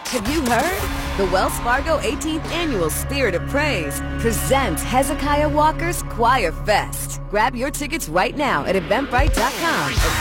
Have you heard? The Wells Fargo 18th Annual Spirit of Praise presents Hezekiah Walker's Choir Fest. Grab your tickets right now at Eventbrite.com.